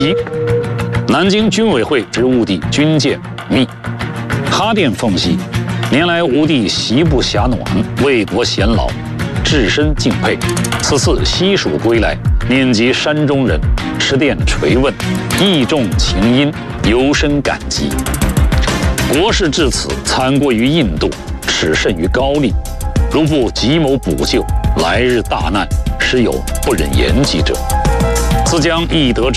南京军委会之务帝军舰密，哈电奉系，年来吴帝习不暇暖，为国贤劳，至深敬佩。此次西蜀归来，念及山中人，持电垂问，意重情殷，尤深感激。国事至此，参过于印度，耻甚于高丽。如不急谋补救，来日大难，实有不忍言及者。自将亦得知。